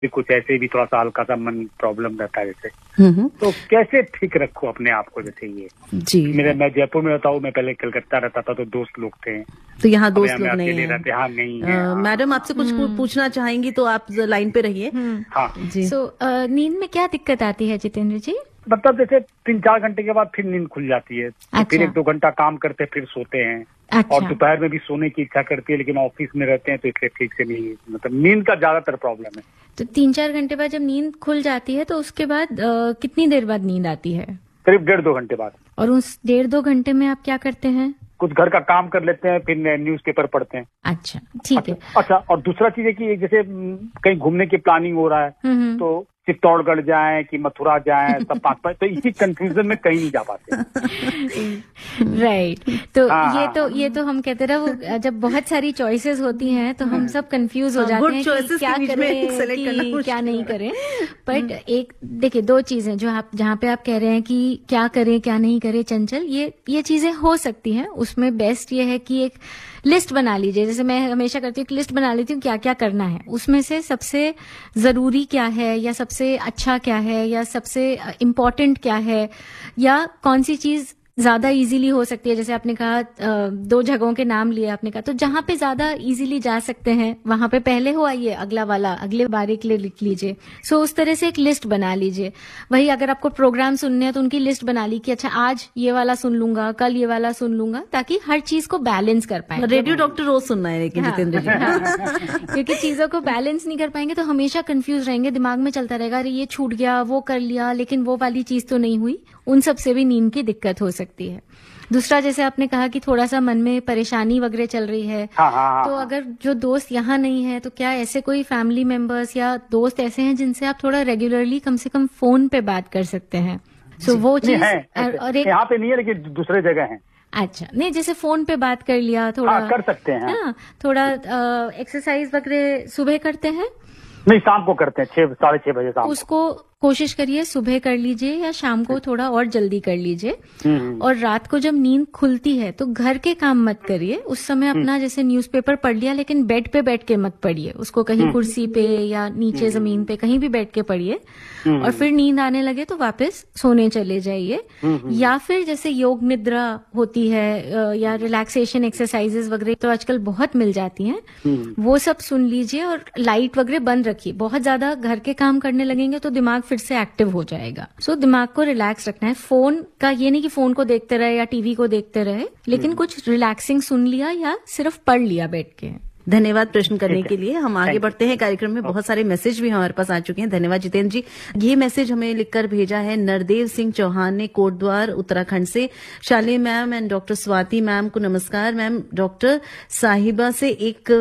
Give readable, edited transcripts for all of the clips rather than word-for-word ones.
भी कुछ ऐसे भी थोड़ा सा हल्का सा मन प्रॉब्लम रहता है जैसे। तो कैसे ठीक रखूं अपने आप को जैसे ये जी। मैं जयपुर में रहता हूँ, मैं पहले कलकत्ता रहता था तो दोस्त लोग थे, तो यहाँ दोस्त लोग नहीं है। हाँ नहीं है। मैडम आपसे कुछ पूछना चाहेंगी तो आप लाइन पे रहिए। हाँ जी। नींद में क्या दिक्कत आती है जितेंद्र जी? मतलब जैसे 3-4 घंटे के बाद फिर नींद खुल जाती है। अच्छा। फिर 1-2 घंटा काम करते फिर सोते हैं। अच्छा। और दोपहर में भी सोने की इच्छा करती है, लेकिन ऑफिस में रहते हैं तो इसलिए ठीक से नहीं, मतलब नींद का ज्यादातर प्रॉब्लम है। तो 3-4 घंटे बाद जब नींद खुल जाती है तो उसके बाद कितनी देर बाद नींद आती है? करीब 1.5-2 घंटे बाद। और उस 1.5-2 घंटे में आप क्या करते हैं? कुछ घर का काम कर लेते हैं, फिर न्यूज़पेपर पढ़ते हैं। अच्छा ठीक है। अच्छा, और दूसरा चीज है कि जैसे कहीं घूमने की प्लानिंग हो रहा है तो चित्तौड़गढ़ जाएं कि मथुरा जाएं, सब 5 तो इसी कंफ्यूजन में कहीं नहीं जा पाते। राइट। तो ये तो हम कहते रहे जब बहुत सारी चॉइसेस होती हैं तो हम सब कंफ्यूज हो जाते हैं कि क्या करें क्या नहीं करें। बट एक देखिए 2 चीजें जहाँ पे आप कह रहे हैं कि क्या करें क्या नहीं करें चंचल, ये चीजें हो सकती हैं। उसमें बेस्ट ये है कि एक लिस्ट बना लीजिए। जैसे मैं हमेशा करती हूँ कि लिस्ट बना लेती हूँ क्या क्या करना है, उसमें से सबसे जरूरी क्या है या सबसे अच्छा क्या है या सबसे इम्पोर्टेंट क्या है या कौन सी चीज ज्यादा इजीली हो सकती है। जैसे आपने कहा 2 जगहों के नाम लिए आपने कहा, तो जहां पे ज्यादा इजीली जा सकते हैं वहां पे पहले हो आइए, अगला वाला अगले बारी के लिए लिख लीजिए। सो उस तरह से एक लिस्ट बना लीजिए। वही अगर आपको प्रोग्राम सुनने हैं तो उनकी लिस्ट बना ली कि अच्छा आज ये वाला सुन लूंगा, कल ये वाला सुन लूंगा, ताकि हर चीज को बैलेंस कर पाए। रेडियो डॉक्टर रोज सुनना है लेकिन जितेंद्र जी। क्योंकि चीजों को बैलेंस नहीं कर पाएंगे तो हमेशा कंफ्यूज रहेंगे, दिमाग में चलता रहेगा अरे ये छूट गया, वो कर लिया, लेकिन वो वाली चीज तो नहीं हुई। उन सब से भी नींद की दिक्कत हो सकती है। दूसरा, जैसे आपने कहा कि थोड़ा सा मन में परेशानी वगैरह चल रही है, तो अगर जो दोस्त यहाँ नहीं है तो क्या ऐसे कोई फैमिली मेंबर्स या दोस्त ऐसे हैं जिनसे आप थोड़ा रेगुलरली कम से कम फोन पे बात कर सकते हैं? सो वो चीज और एक यहाँ पे नहीं है लेकिन दूसरे जगह है। अच्छा, नहीं जैसे फोन पे बात कर लिया, थोड़ा कर सकते हैं। थोड़ा एक्सरसाइज वगैरह सुबह करते हैं? नहीं, शाम को करते हैं 6-6:30 बजे शाम। उसको कोशिश करिए सुबह कर लीजिए या शाम को थोड़ा और जल्दी कर लीजिए। और रात को जब नींद खुलती है तो घर के काम मत करिए उस समय। अपना जैसे न्यूज़पेपर पढ़ लिया, लेकिन बेड पे बैठ के मत पढ़िए उसको, कहीं कुर्सी पे या नीचे जमीन पे कहीं भी बैठ के पढ़िए। और फिर नींद आने लगे तो वापस सोने चले जाइए। या फिर जैसे योग निद्रा होती है या रिलैक्सेशन एक्सरसाइजेस वगैरह तो आजकल बहुत मिल जाती हैं, वो सब सुन लीजिए। और लाइट वगैरह बंद रखिए। बहुत ज्यादा घर के काम करने लगेंगे तो दिमाग फिर से एक्टिव हो जाएगा। सो दिमाग को रिलैक्स रखना है। फोन का ये नहीं कि फोन को देखते रहे या टीवी को देखते रहे, लेकिन कुछ रिलैक्सिंग सुन लिया या सिर्फ पढ़ लिया बैठ के। धन्यवाद प्रश्न करने के लिए। हम आगे बढ़ते हैं कार्यक्रम में। बहुत सारे मैसेज भी हमारे पास आ चुके हैं। धन्यवाद जितेंद्र जी। ये मैसेज हमें लिखकर भेजा है नरदेव सिंह चौहान ने, कोटद्वार उत्तराखंड से। शाली ma'am and doctor Swati ma'am को नमस्कार। मैम, डॉक्टर साहिबा से एक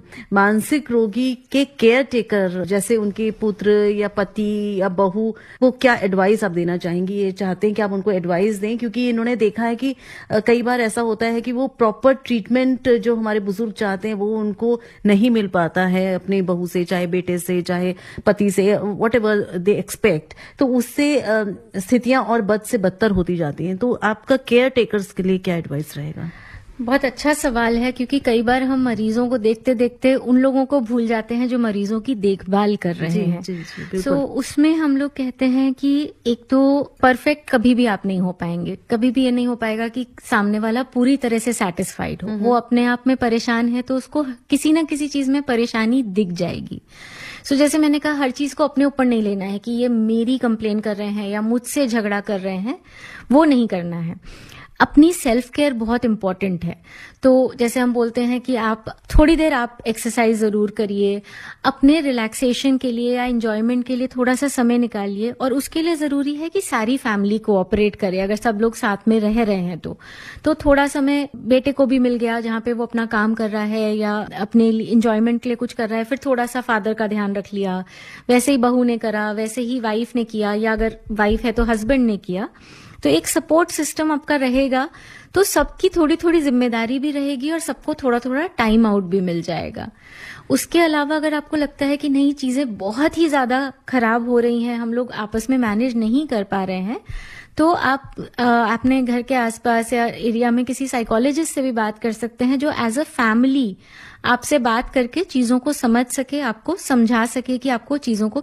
मानसिक रोगी के केयर टेकर जैसे उनके पुत्र या पति या बहू को क्या एडवाइस आप देना चाहेंगी? ये चाहते हैं कि आप उनको एडवाइस दें, क्योंकि इन्होंने देखा है कि कई बार ऐसा होता है कि वो प्रॉपर ट्रीटमेंट जो हमारे बुजुर्ग चाहते हैं वो को नहीं मिल पाता है अपने बहू से, चाहे बेटे से, चाहे पति से, वट एवर दे एक्सपेक्ट। तो उससे स्थितियां और बद से बदतर होती जाती हैं। तो आपका केयर टेकर्स के लिए क्या एडवाइस रहेगा? बहुत अच्छा सवाल है, क्योंकि कई बार हम मरीजों को देखते देखते उन लोगों को भूल जाते हैं जो मरीजों की देखभाल कर रहे हैं। सो उसमें हम लोग कहते हैं कि एक तो परफेक्ट कभी भी आप नहीं हो पाएंगे। कभी भी ये नहीं हो पाएगा कि सामने वाला पूरी तरह से सेटिस्फाइड हो। वो अपने आप में परेशान है तो उसको किसी न किसी चीज में परेशानी दिख जाएगी। सो जैसे मैंने कहा, हर चीज को अपने ऊपर नहीं लेना है कि ये मेरी कंप्लेन कर रहे हैं या मुझसे झगड़ा कर रहे हैं, वो नहीं करना है। अपनी सेल्फ केयर बहुत इंपॉर्टेंट है। तो जैसे हम बोलते हैं कि आप थोड़ी देर आप एक्सरसाइज जरूर करिए, अपने रिलैक्सेशन के लिए या एंजॉयमेंट के लिए थोड़ा सा समय निकालिए। और उसके लिए जरूरी है कि सारी फैमिली कोऑपरेट करे। अगर सब लोग साथ में रह रहे हैं तो थोड़ा समय बेटे को भी मिल गया जहां पे वो अपना काम कर रहा है या अपने एंजॉयमेंट के लिए कुछ कर रहा है, फिर थोड़ा सा फादर का ध्यान रख लिया। वैसे ही बहू ने करा, वैसे ही वाइफ ने किया, या अगर वाइफ है तो हस्बैंड ने किया। तो एक सपोर्ट सिस्टम आपका रहेगा तो सबकी थोड़ी थोड़ी जिम्मेदारी भी रहेगी और सबको थोड़ा थोड़ा टाइम आउट भी मिल जाएगा। उसके अलावा अगर आपको लगता है कि नहीं चीजें बहुत ही ज्यादा खराब हो रही हैं, हम लोग आपस में मैनेज नहीं कर पा रहे हैं, तो आप अपने घर के आसपास या एरिया में किसी साइकोलॉजिस्ट से भी बात कर सकते हैं जो एज अ फैमिली आपसे बात करके चीजों को समझ सके, आपको समझा सके कि आपको चीजों को